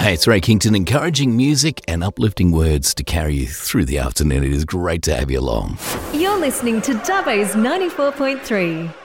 Hey, it's Ray Kington, encouraging music and uplifting words to carry you through the afternoon. It is great to have you along. You're listening to Dubbo's 94.3.